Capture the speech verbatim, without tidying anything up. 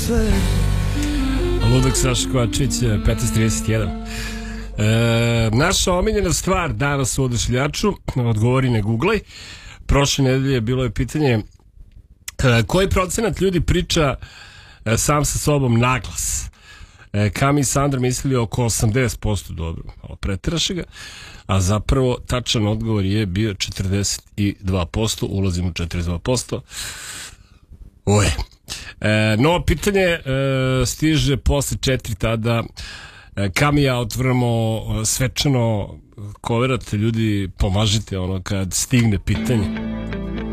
sve. Ludak Saša Kovačević, petnaest trideset jedan. E, naša omiljena stvar danas u Odašiljaču, odgovori ne googlaj. Prošle nedelje bilo je pitanje e, koji procenat ljudi priča e, sam sa sobom naglas. e, Kami i Sandra mislili oko osamdeset posto, dobro, malo pretiraše ga, a zapravo tačan odgovor je bio četrdeset dva posto. Ulazimo u četrdeset dva posto. Oje. E, novo pitanje e, stiže posle četiri tada. e, Kami ja otvoramo svečano koverate, ljudi pomažite ono kad stigne pitanje.